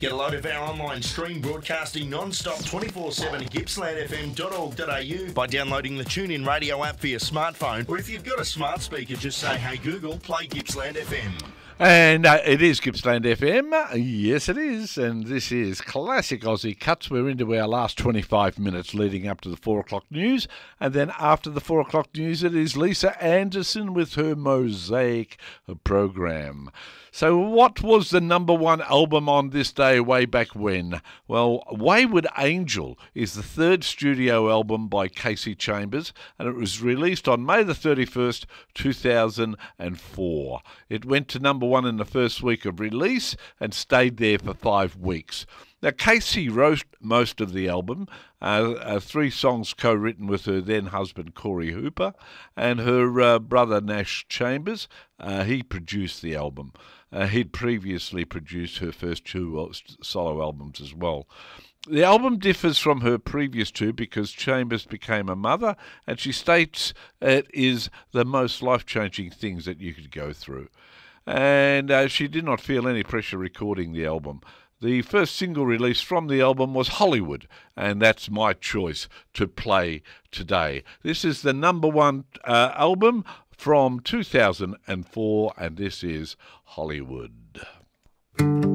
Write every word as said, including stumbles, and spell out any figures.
Get a load of our online stream broadcasting non-stop twenty-four seven at gippsland f m dot org dot a u by downloading the TuneIn Radio app for your smartphone, or if you've got a smart speaker, just say, hey Google, play Gippsland F M. And uh, it is Gippsland F M. Yes, it is. And this is Classic Aussie Cuts. We're into our last twenty-five minutes leading up to the four o'clock news. And then after the four o'clock news, it is Lisa Anderson with her Mosaic program. So what was the number one album on this day way back when? Well, Wayward Angel is the third studio album by Kasey Chambers, and it was released on May the thirty-first, two thousand four. It went to number one in the first week of release and stayed there for five weeks. Now, Kasey wrote most of the album, uh, uh, three songs co-written with her then-husband Corey Hooper, and her uh, brother Nash Chambers. Uh, he produced the album. Uh, he'd previously produced her first two solo albums as well. The album differs from her previous two because Chambers became a mother, and she states it is the most life-changing things that you could go through. And uh, she did not feel any pressure recording the album. The first single released from the album was Hollywood, and that's my choice to play today. This is the number one uh, album from two thousand four, and this is Hollywood.